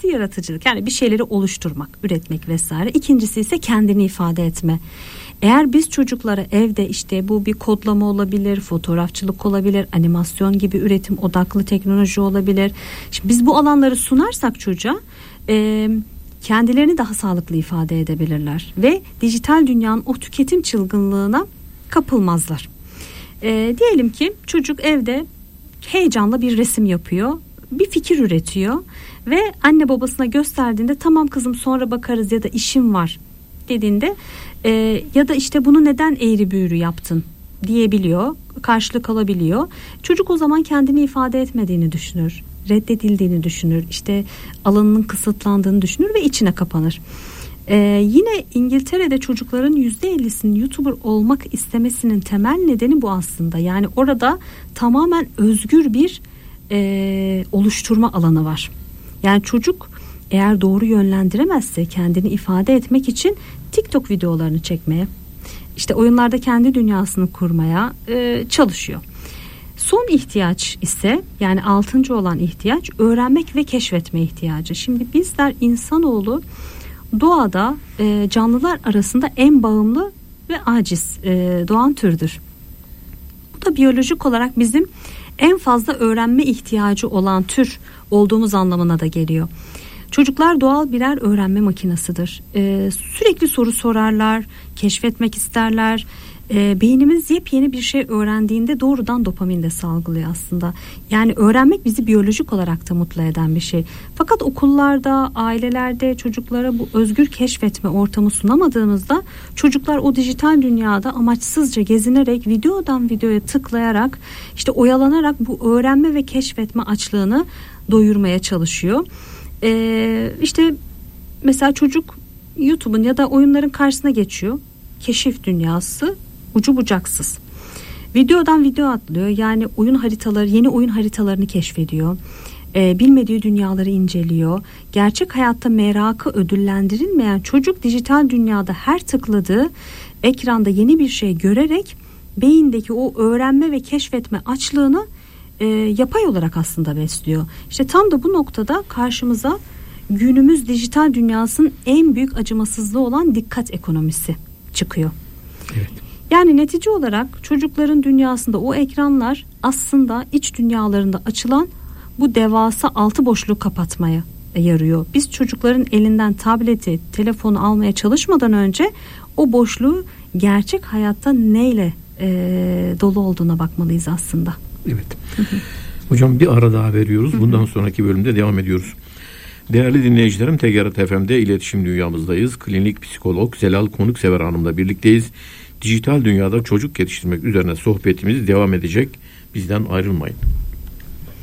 Birincisi yaratıcılık, yani bir şeyleri oluşturmak, üretmek vesaire. İkincisi ise kendini ifade etme. Eğer biz çocuklara evde işte bu bir kodlama olabilir, fotoğrafçılık olabilir, animasyon gibi üretim odaklı teknoloji olabilir. Şimdi biz bu alanları sunarsak çocuğa kendilerini daha sağlıklı ifade edebilirler ve dijital dünyanın o tüketim çılgınlığına kapılmazlar. Diyelim ki çocuk evde heyecanla bir resim yapıyor, bir fikir üretiyor ve anne babasına gösterdiğinde tamam kızım sonra bakarız ya da işim var dediğinde ya da işte bunu neden eğri büğrü yaptın diyebiliyor, karşılık alabiliyor. Çocuk o zaman kendini ifade etmediğini düşünür, reddedildiğini düşünür, işte alanının kısıtlandığını düşünür ve içine kapanır. Yine İngiltere'de çocukların %50'sinin YouTuber olmak istemesinin temel nedeni bu aslında. Yani orada tamamen özgür bir oluşturma alanı var. Yani çocuk eğer doğru yönlendiremezse kendini ifade etmek için TikTok videolarını çekmeye, işte oyunlarda kendi dünyasını kurmaya çalışıyor. Son ihtiyaç ise, yani 6. olan ihtiyaç, öğrenmek ve keşfetme ihtiyacı. Şimdi bizler insanoğlu doğada canlılar arasında en bağımlı ve aciz doğan türdür. Bu da biyolojik olarak bizim en fazla öğrenme ihtiyacı olan tür olduğumuz anlamına da geliyor. Çocuklar doğal birer öğrenme makinesidir. Sürekli soru sorarlar, keşfetmek isterler. Beynimiz yepyeni bir şey öğrendiğinde doğrudan dopamin de salgılıyor aslında. Yani öğrenmek bizi biyolojik olarak da mutlu eden bir şey. Fakat okullarda, ailelerde çocuklara bu özgür keşfetme ortamı sunamadığımızda çocuklar o dijital dünyada amaçsızca gezinerek, videodan videoya tıklayarak, işte oyalanarak bu öğrenme ve keşfetme açlığını doyurmaya çalışıyor. İşte mesela çocuk YouTube'un ya da oyunların karşısına geçiyor. Keşif dünyası ucu bucaksız. Videodan video atlıyor. Yani oyun haritaları, yeni oyun haritalarını keşfediyor. Bilmediği dünyaları inceliyor. Gerçek hayatta merakı ödüllendirilmeyen çocuk dijital dünyada her tıkladığı ekranda yeni bir şey görerek beyindeki o öğrenme ve keşfetme açlığını yapay olarak aslında besliyor. İşte tam da bu noktada karşımıza günümüz dijital dünyasının en büyük acımasızlığı olan dikkat ekonomisi çıkıyor. Evet. Yani netice olarak çocukların dünyasında o ekranlar aslında iç dünyalarında açılan bu devasa altı boşluğu kapatmaya yarıyor. Biz çocukların elinden tableti, telefonu almaya çalışmadan önce o boşluğu gerçek hayatta neyle dolu olduğuna bakmalıyız aslında. Evet. Hocam bir ara daha veriyoruz. Bundan sonraki bölümde devam ediyoruz. Değerli dinleyicilerim, TGRT FM'de iletişim dünyamızdayız. Klinik psikolog Zelal Konuksever Hanım'la birlikteyiz. Dijital dünyada çocuk yetiştirmek üzerine sohbetimiz devam edecek. Bizden ayrılmayın.